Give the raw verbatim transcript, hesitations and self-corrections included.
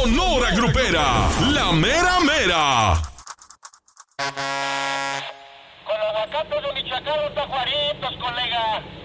Sonora Grupera, la mera mera. Con los aguacates de Michoacán, los tajuaritos, colega.